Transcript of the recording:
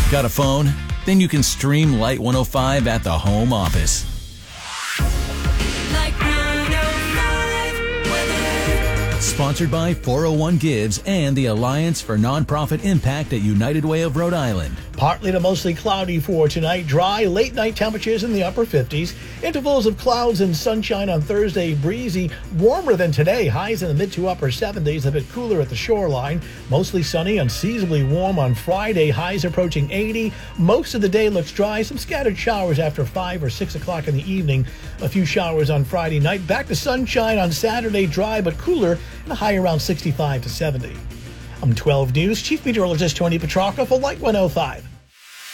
Got a phone? Then you can stream Light 105 at the home office. Light 105 weather. Sponsored by 401 Gives and the Alliance for Nonprofit Impact at United Way of Rhode Island. Partly to mostly cloudy for tonight. Dry, late night temperatures in the upper 50s. Intervals of clouds and sunshine on Thursday. Breezy, warmer than today. Highs in the mid to upper 70s. A bit cooler at the shoreline. Mostly sunny, unseasonably warm on Friday. Highs approaching 80. Most of the day looks dry. Some scattered showers after 5 or 6 o'clock in the evening. A few showers on Friday night. Back to sunshine on Saturday. Dry but cooler and a high around 65 to 70. I'm 12 News Chief Meteorologist Tony Petrarca for Light 105.